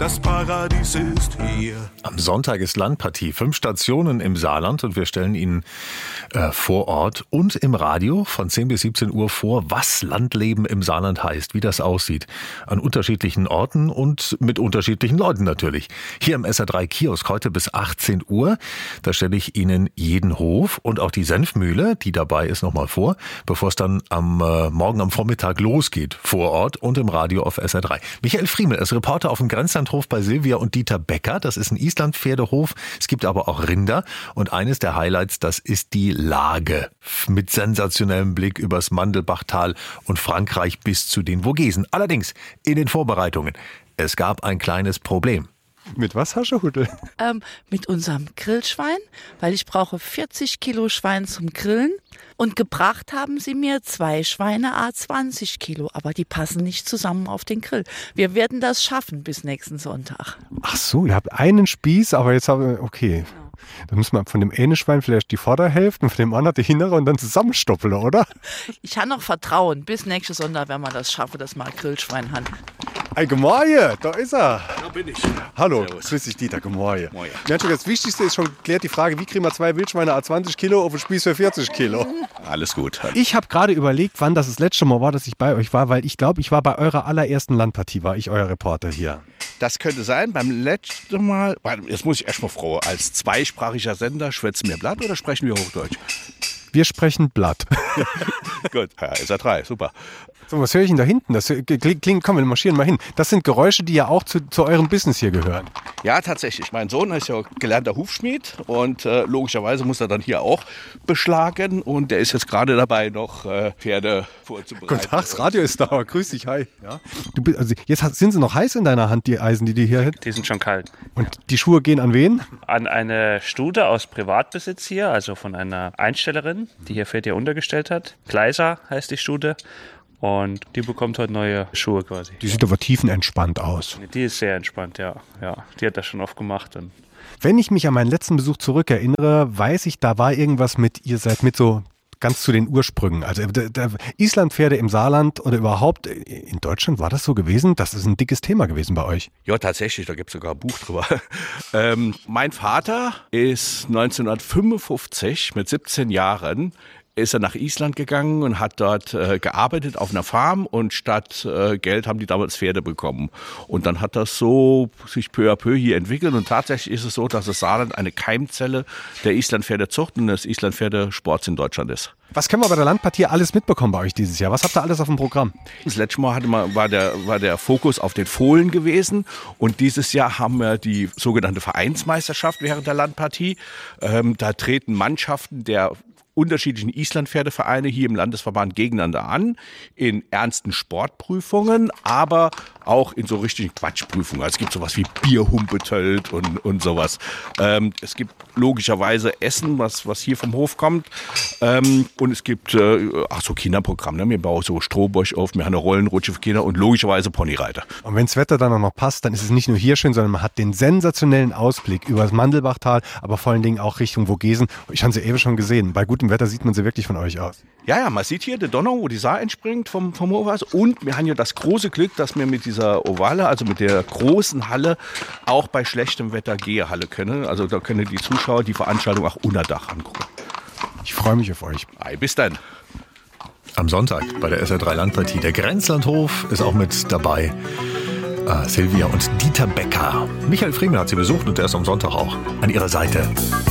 Das Paradies ist hier. Am Sonntag ist Landpartie. 5 Stationen im Saarland und wir stellen Ihnen vor Ort und im Radio von 10 bis 17 Uhr vor, was Landleben im Saarland heißt, wie das aussieht. An unterschiedlichen Orten und mit unterschiedlichen Leuten natürlich. Hier im SR3 Kiosk heute bis 18 Uhr. Da stelle ich Ihnen jeden Hof und auch die Senfmühle, die dabei ist, nochmal vor, bevor es dann morgen am Vormittag losgeht. Vor Ort und im Radio auf SR3. Michael Friemel ist Reporter auf dem Grenzlandhof bei Silvia und Dieter Becker. Das ist ein Island-Pferdehof. Es gibt aber auch Rinder. Und eines der Highlights, das ist die Lage. Mit sensationellem Blick übers Mandelbachtal und Frankreich bis zu den Vogesen. Allerdings in den Vorbereitungen. Es gab ein kleines Problem. Mit was, Herr Schuhudel? Mit unserem Grillschwein, weil ich brauche 40 Kilo Schwein zum Grillen. Und gebracht haben sie mir 2 Schweine, 20 Kilo, aber die passen nicht zusammen auf den Grill. Wir werden das schaffen bis nächsten Sonntag. Ach so, ihr habt einen Spieß, aber jetzt okay. Dann muss man von dem einen Schwein vielleicht die Vorderhälfte und von dem anderen die hintere und dann zusammenstoppeln, oder? Ich habe noch Vertrauen. Bis nächsten Sonntag werden wir das schaffen, dass wir ein Grillschwein haben. Hey, Gemorje, da ist er. Da bin ich. Hallo, Servus. grüß dich, Dieter, Gemorje. Moin. Das Wichtigste ist schon geklärt, die Frage, wie kriegen wir 2 Wildschweine à 20 Kilo auf den Spieß für 40 Kilo? Alles gut. Ich habe gerade überlegt, wann das letzte Mal war, dass ich bei euch war, weil ich glaube, ich war bei eurer allerersten Landpartie, war ich euer Reporter hier. Das könnte sein. Beim letzten Mal, jetzt muss ich erst mal fragen, als zweisprachiger Sender, schwätzen wir Blatt oder sprechen wir Hochdeutsch? Wir sprechen Blatt. Gut, ja, SR3, super. So, was höre ich denn da hinten? Das klingt, komm, wir marschieren mal hin. Das sind Geräusche, die ja auch zu eurem Business hier gehören. Ja, tatsächlich. Mein Sohn ist ja gelernter Hufschmied und logischerweise muss er dann hier auch beschlagen. Und der ist jetzt gerade dabei, noch Pferde vorzubereiten. Guten Tag, das Radio ist da. Grüß dich, hi. Ja. Jetzt sind sie noch heiß in deiner Hand, die Eisen, die hier hält? Die sind schon kalt. Und die Schuhe gehen an wen? An eine Stute aus Privatbesitz hier, also von einer Einstellerin, die hier Pferde untergestellt hat. Gleiser heißt die Stute. Und die bekommt heute neue Schuhe quasi. Die sieht aber tiefenentspannt aus. Die ist sehr entspannt, ja. Die hat das schon oft gemacht. Und wenn ich mich an meinen letzten Besuch zurückerinnere, weiß ich, da war irgendwas mit, ihr seid mit so ganz zu den Ursprüngen. Also Islandpferde im Saarland oder überhaupt in Deutschland, war das so gewesen? Das ist ein dickes Thema gewesen bei euch. Ja, tatsächlich, da gibt es sogar ein Buch drüber. Mein Vater ist 1955 mit 17 Jahren ist er nach Island gegangen und hat dort gearbeitet auf einer Farm und statt Geld haben die damals Pferde bekommen. Und dann hat das so sich peu à peu hier entwickelt und tatsächlich ist es so, dass das Saarland eine Keimzelle der Islandpferdezucht und des Islandpferdesports in Deutschland ist. Was können wir bei der Landpartie alles mitbekommen bei euch dieses Jahr? Was habt ihr alles auf dem Programm? Das letzte Mal war der Fokus auf den Fohlen gewesen und dieses Jahr haben wir die sogenannte Vereinsmeisterschaft während der Landpartie. Da treten Mannschaften der unterschiedlichen Islandpferdevereine hier im Landesverband gegeneinander an, in ernsten Sportprüfungen, aber auch in so richtigen Quatschprüfungen. Also es gibt sowas wie Bierhumpetölt und sowas. Es gibt logischerweise Essen, was hier vom Hof kommt. Und es gibt so Kinderprogramm. Ne? Wir bauen so Strohbosch auf, wir haben eine Rollenrutsche für Kinder und logischerweise Ponyreiter. Und wenn das Wetter dann auch noch passt, dann ist es nicht nur hier schön, sondern man hat den sensationellen Ausblick über das Mandelbachtal, aber vor allen Dingen auch Richtung Vogesen. Ich habe sie eben schon gesehen. Bei gutem Wetter sieht man sie wirklich von euch aus. Ja, man sieht hier die Donau, wo die Saar entspringt vom Hof aus. Und wir haben ja das große Glück, dass wir mit dieser Ovale, also mit der großen Halle, auch bei schlechtem Wetter Gehehalle können. Also da können die Zuschauer die Veranstaltung auch unter Dach angucken. Ich freue mich auf euch. Bis dann. Am Sonntag bei der SR3 Landpartie. Der Grenzlandhof ist auch mit dabei. Silvia und Dieter Becker. Michael Friemel hat sie besucht und der ist am Sonntag auch an ihrer Seite.